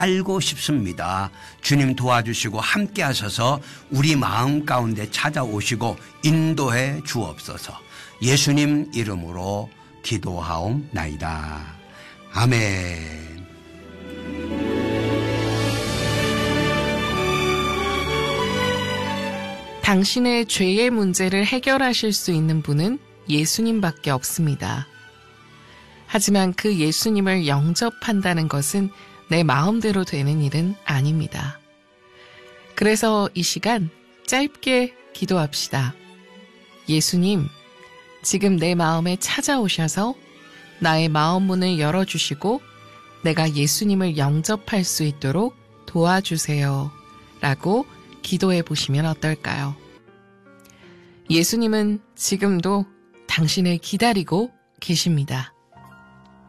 알고 싶습니다. 주님 도와주시고 함께 하셔서 우리 마음 가운데 찾아오시고 인도해 주옵소서. 예수님 이름으로 기도하옵나이다. 아멘. 당신의 죄의 문제를 해결하실 수 있는 분은 예수님밖에 없습니다. 하지만 그 예수님을 영접한다는 것은 내 마음대로 되는 일은 아닙니다. 그래서 이 시간 짧게 기도합시다. 예수님, 지금 내 마음에 찾아오셔서 나의 마음 문을 열어주시고 내가 예수님을 영접할 수 있도록 도와주세요. 라고 기도해 보시면 어떨까요? 예수님은 지금도 당신을 기다리고 계십니다.